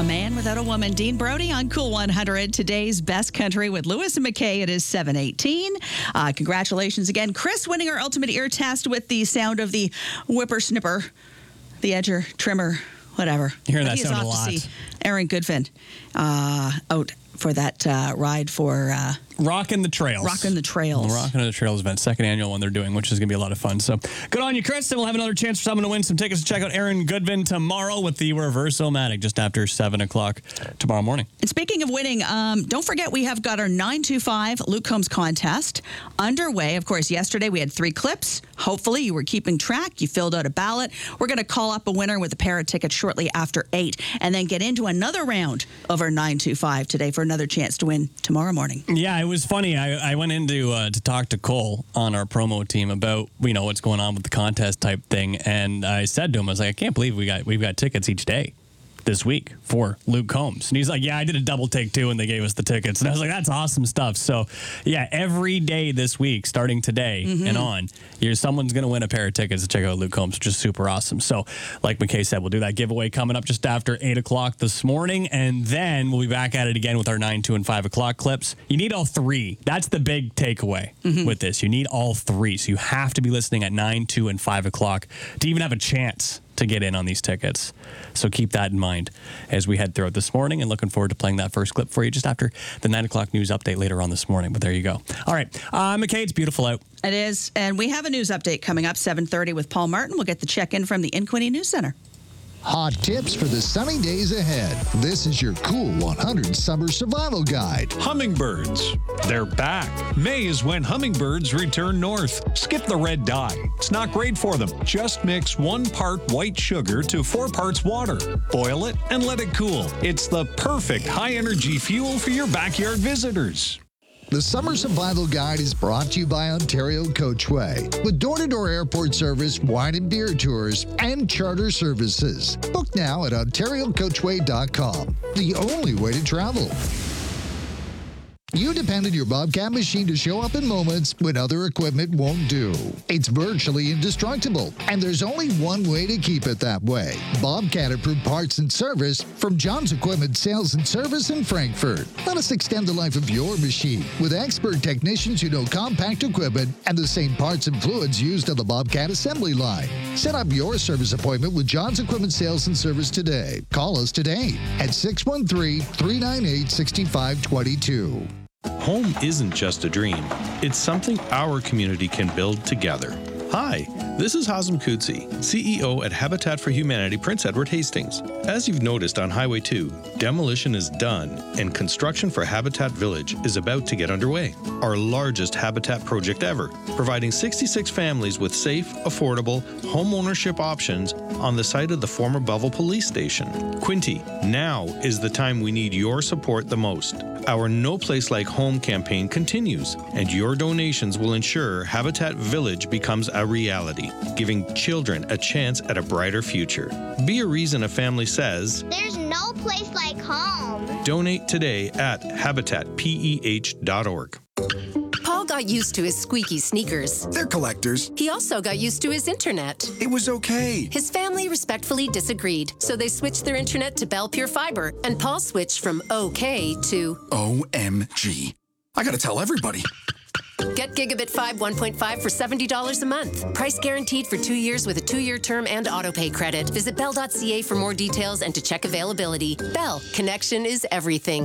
A Man Without a Woman. Dean Brody on Cool 100. Today's Best Country with Lewis and McKay. It is 7:18. Congratulations again. Chris winning our ultimate ear test with the sound of the whippersnipper, the edger, trimmer, whatever. You're hearing that sound a lot. To see Aaron Goodfin out for that ride for... Rockin' the Trails. Rockin' the Trails. The Rockin' the Trails event, second annual one they're doing, which is going to be a lot of fun. So good on you, Chris. And we'll have another chance for someone to win some tickets to check out Aaron Goodvin tomorrow with the Reverse-O-Matic just after 7 o'clock tomorrow morning. And speaking of winning, don't forget we have got our 925 Luke Combs contest underway. Of course, yesterday we had 3 clips. Hopefully you were keeping track. You filled out a ballot. We're going to call up a winner with a pair of tickets shortly after 8 and then get into another round of our 925 today for another chance to win tomorrow morning. Yeah, it was funny. I went in to talk to Cole on our promo team about, what's going on with the contest type thing. And I said to him, I was like, I can't believe we've got tickets each day this week for Luke Combs. And he's like, yeah, I did a double take too, and they gave us the tickets. And I was like, that's awesome stuff. So yeah, every day this week, starting today and on, someone's going to win a pair of tickets to check out Luke Combs, which is super awesome. So like McKay said, we'll do that giveaway coming up just after 8 o'clock this morning. And then we'll be back at it again with our 9, 2, and 5 o'clock clips. You need all 3. That's the big takeaway with this. You need all 3. So you have to be listening at 9, 2, and 5 o'clock to even have a chance to get in on these tickets. So keep that in mind as we head throughout this morning, and looking forward to playing that first clip for you just after the 9 o'clock news update later on this morning. But there you go. All right. McKay, it's beautiful out. It is. And we have a news update coming up 7:30 with Paul Martin. We'll get the check-in from the Inquini News Center. Hot tips for the sunny days ahead. This is your Cool 100 Summer Survival Guide. Hummingbirds. They're back. May is when hummingbirds return north. Skip the red dye. It's not great for them. Just mix 1 part white sugar to 4 parts water. Boil it and let it cool. It's the perfect high-energy fuel for your backyard visitors. The Summer Survival Guide is brought to you by Ontario Coachway, with door-to-door airport service, wine and beer tours, and charter services. Book now at ontariocoachway.com, the only way to travel. You depend on your Bobcat machine to show up in moments when other equipment won't do. It's virtually indestructible, and there's only one way to keep it that way. Bobcat approved parts and service from John's Equipment Sales and Service in Frankfurt. Let us extend the life of your machine with expert technicians who know compact equipment and the same parts and fluids used on the Bobcat assembly line. Set up your service appointment with John's Equipment Sales and Service today. Call us today at 613-398-6522. Home isn't just a dream. It's something our community can build together. Hi, this is Hazem Kudsi, CEO at Habitat for Humanity Prince Edward Hastings. As you've noticed on Highway 2, demolition is done and construction for Habitat Village is about to get underway. Our largest Habitat project ever, providing 66 families with safe, affordable home ownership options on the site of the former Belleville Police Station. Quinte, now is the time we need your support the most. Our No Place Like Home campaign continues, and your donations will ensure Habitat Village becomes a reality, giving children a chance at a brighter future. Be a reason a family says, "There's no place like home." Donate today at habitatpeh.org. Paul got used to his squeaky sneakers. They're collectors. He also got used to his internet. It was okay. His family respectfully disagreed, so they switched their internet to Bell Pure Fiber, and Paul switched from OK to OMG. I gotta tell everybody. Get Gigabit 5 1.5 for $70 a month. Price guaranteed for 2 years with a 2-year term and autopay credit. Visit bell.ca for more details and to check availability. Bell, connection is everything.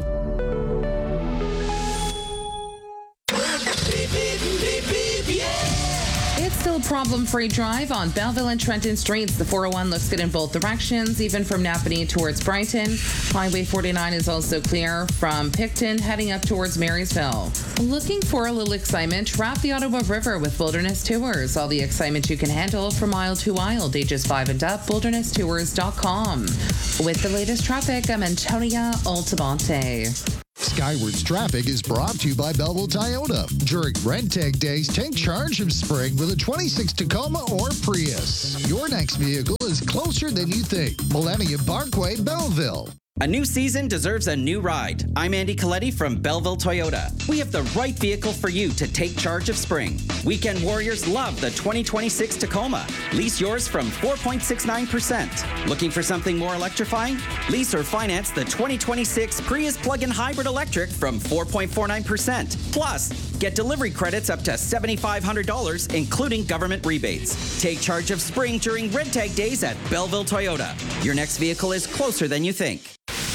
It's still a problem-free drive on Belleville and Trenton Streets. The 401 looks good in both directions, even from Napanee towards Brighton. Highway 49 is also clear from Picton heading up towards Marysville. Looking for a little excitement? Wrap the Ottawa River with Wilderness Tours. All the excitement you can handle from aisle to aisle, ages 5 and up, wildernesstours.com. With the latest traffic, I'm Antonia Altamonte. Skywards Traffic is brought to you by Belleville Toyota. During Rent Tag Days, take charge of spring with a 26 Tacoma or Prius. Your next vehicle is closer than you think. Millennium Parkway, Belleville. A new season deserves a new ride. I'm Andy Coletti from Belleville Toyota. We have the right vehicle for you to take charge of spring. Weekend warriors love the 2026 Tacoma. Lease yours from 4.69%. Looking for something more electrifying? Lease or finance the 2026 Prius plug-in hybrid electric from 4.49%. Plus, get delivery credits up to $7,500, including government rebates. Take charge of spring during Red Tag Days at Belleville Toyota. Your next vehicle is closer than you think.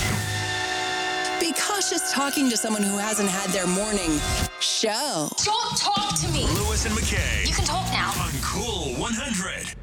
Be cautious talking to someone who hasn't had their morning show. Don't talk to me. Lewis and McKay. You can talk now. On Cool 100.